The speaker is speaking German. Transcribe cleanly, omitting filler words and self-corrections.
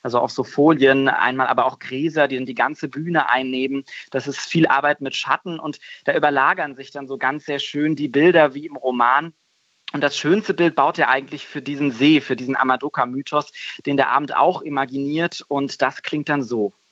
also auf so Folien einmal, aber auch Gräser, die dann die ganze Bühne einnehmen. Das ist viel Arbeit mit Schatten und da überlagern sich dann so ganz sehr schön die Bilder wie im Roman. Und das schönste Bild baut er eigentlich für diesen See, für diesen Amadoka-Mythos, den der Abend auch imaginiert. Und das klingt dann so.